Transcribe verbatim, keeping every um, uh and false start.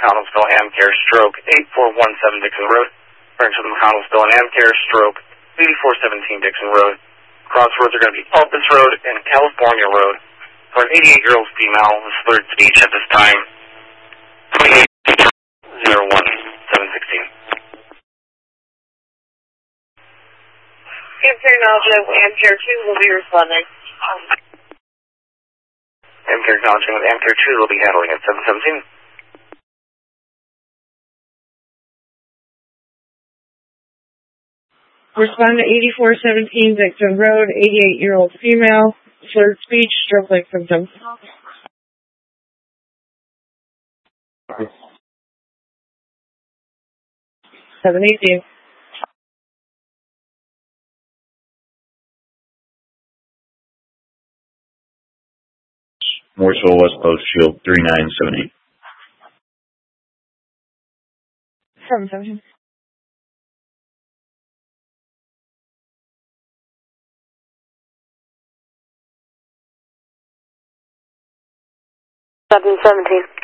McConnellsville Amcare Stroke eight four one seven Dixon Road. Turn to the McConnellsville and Amcare Stroke eighty-four seventeen Dixon Road. Crossroads are going to be Elpis Road and California Road. For an eighty-eight-year-old female, this third speech at this time, twenty-eight zero one seven sixteen. Amcare acknowledging Amcare two will be responding. Amcare acknowledging with Amcare two will be handling at seven seventeen. Respond to eighty-four seventeen Dixon Road, eighty-eight-year-old female, slurred speech, stroke-like symptoms. seven eighteen. Morrisville West Post Shield three nine seven eight. seven seventeen. seven seventeen.